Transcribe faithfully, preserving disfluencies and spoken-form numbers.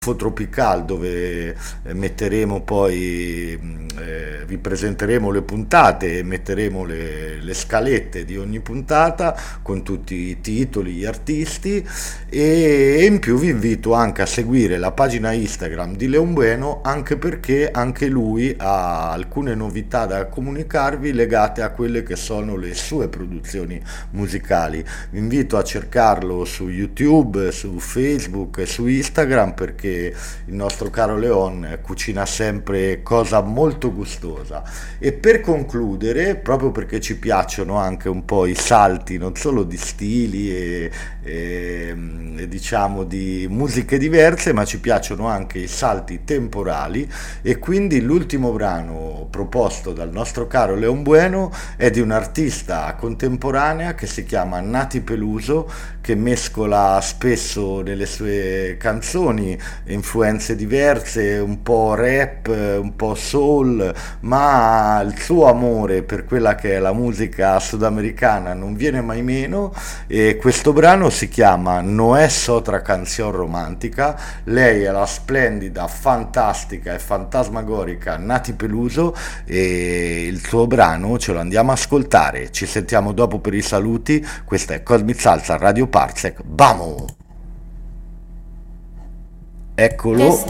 Tropical, dove eh, metteremo poi, mh, eh, vi presenteremo le puntate e metteremo le, le scalette di ogni puntata con tutti i titoli, gli artisti, e in più vi invito anche a seguire la pagina Instagram di Leon Bueno, anche perché anche lui ha alcune novità da comunicarvi legate a quelle che sono le sue produzioni musicali. Vi invito a cercarlo su YouTube, su Facebook e su Instagram, perché il nostro caro Leon cucina sempre cosa molto gustosa. E per concludere, proprio perché ci piacciono anche un po' i salti, non solo di stili e, e, e diciamo di musiche diverse, ma ci piacciono anche i salti temporali, e quindi l'ultimo brano proposto dal nostro caro Leon Bueno è di un'artista contemporanea che si chiama Nati Peluso, che mescola spesso nelle sue canzoni influenze diverse, un po' rap, un po' soul, ma il suo amore per quella che è la musica sudamericana non viene mai meno, e questo brano si chiama No es otra canción romantica. Lei è la splendida, fantastica e fantasmagorica Nati Peluso, e il suo brano ce lo andiamo a ascoltare. Ci sentiamo dopo per i saluti. Questa è Cosmic Salsa Radio Parsec. Vamo! Eccolo.